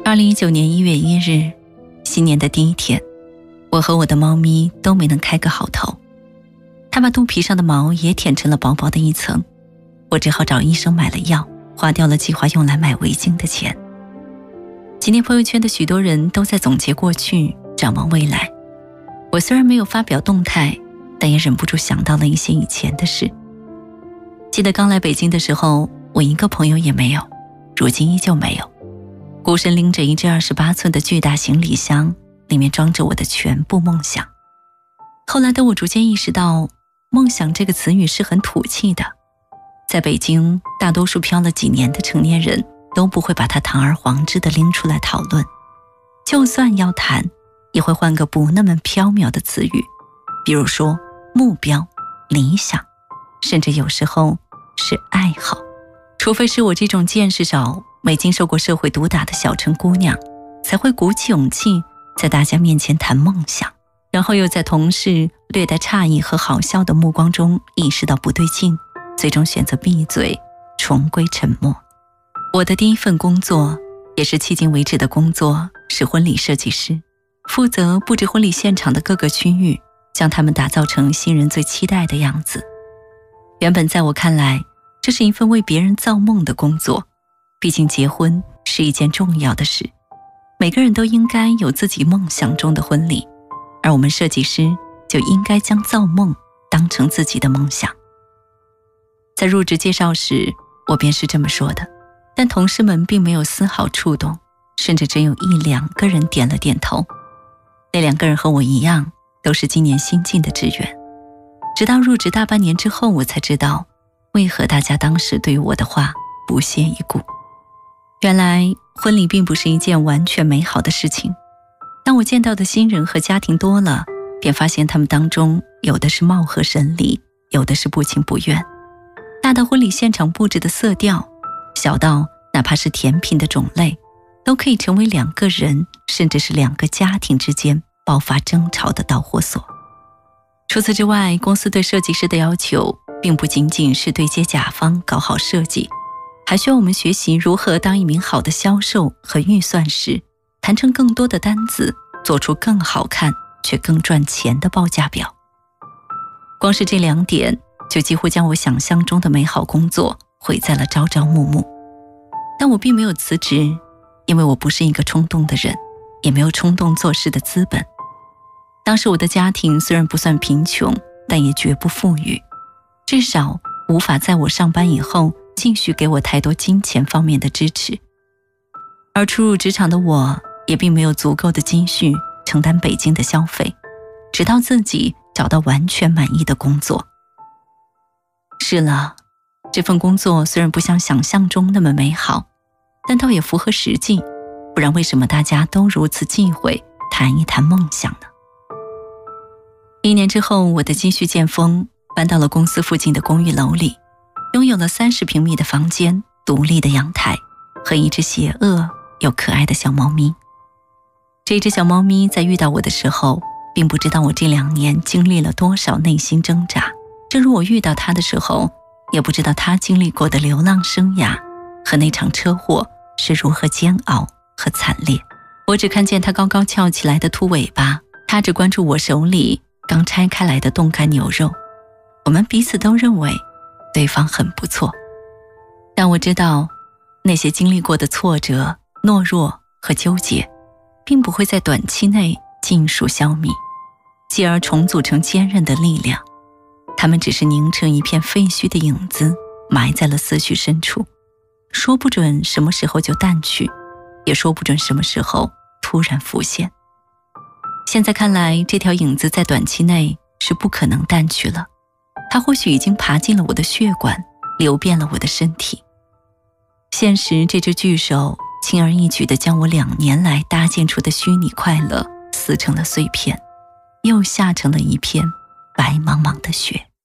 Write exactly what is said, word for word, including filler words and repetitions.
二零一九年一月一日，新年的第一天，我和我的猫咪都没能开个好头，它把肚皮上的毛也舔成了薄薄的一层，我只好找医生买了药，花掉了计划用来买围巾的钱。今天朋友圈的许多人都在总结过去，展望未来。我虽然没有发表动态，但也忍不住想到了一些以前的事。记得刚来北京的时候，我一个朋友也没有，如今依旧没有。孤身拎着一只二十八寸的巨大行李箱，里面装着我的全部梦想。后来的我逐渐意识到，梦想这个词语是很土气的。在北京，大多数漂了几年的成年人都不会把它堂而皇之地拎出来讨论，就算要谈，也会换个不那么飘渺的词语，比如说目标、理想，甚至有时候是爱好。除非是我这种见识少、没经受过社会毒打的小城姑娘，才会鼓起勇气在大家面前谈梦想，然后又在同事略带诧异和好笑的目光中意识到不对劲，最终选择闭嘴，重归沉默。我的第一份工作，也是迄今为止的工作，是婚礼设计师，负责布置婚礼现场的各个区域，将它们打造成新人最期待的样子。原本在我看来，这是一份为别人造梦的工作，毕竟结婚是一件重要的事，每个人都应该有自己梦想中的婚礼，而我们设计师就应该将造梦当成自己的梦想。在入职介绍时，我便是这么说的，但同事们并没有丝毫触动，甚至只有一两个人点了点头。那两个人和我一样，都是今年新进的职员。直到入职大半年之后，我才知道为何大家当时对于我的话不屑一顾。原来婚礼并不是一件完全美好的事情。当我见到的新人和家庭多了，便发现他们当中有的是貌合神离，有的是不情不愿。大到婚礼现场布置的色调，小到哪怕是甜品的种类，都可以成为两个人甚至是两个家庭之间爆发争吵的导火索。除此之外，公司对设计师的要求并不仅仅是对接甲方搞好设计，还需要我们学习如何当一名好的销售和预算师，谈成更多的单子，做出更好看却更赚钱的报价表。光是这两点，就几乎将我想象中的美好工作毁在了朝朝暮暮。但我并没有辞职，因为我不是一个冲动的人，也没有冲动做事的资本。当时我的家庭虽然不算贫穷，但也绝不富裕，至少无法在我上班以后继续给我太多金钱方面的支持。而初入职场的我，也并没有足够的积蓄承担北京的消费，直到自己找到完全满意的工作。是了，这份工作虽然不像想象中那么美好，但倒也符合实际，不然为什么大家都如此忌讳谈一谈梦想呢？一年之后，我的积蓄渐丰，搬到了公司附近的公寓楼里，拥有了三十平米的房间、独立的阳台和一只邪恶又可爱的小猫咪。这只小猫咪在遇到我的时候，并不知道我这两年经历了多少内心挣扎，正如我遇到它的时候，也不知道它经历过的流浪生涯和那场车祸是如何煎熬和惨烈。我只看见它高高翘起来的秃尾巴，它只关注我手里刚拆开来的冻干牛肉。我们彼此都认为对方很不错，但我知道那些经历过的挫折、懦弱和纠结并不会在短期内尽数消弭，继而重组成坚韧的力量。它们只是凝成一片废墟的影子，埋在了思绪深处，说不准什么时候就淡去，也说不准什么时候突然浮现。现在看来，这条影子在短期内是不可能淡去了，它或许已经爬进了我的血管，流遍了我的身体。现实这只巨手轻而易举地将我两年来搭建出的虚拟快乐撕成了碎片，又下成了一片白茫茫的雪。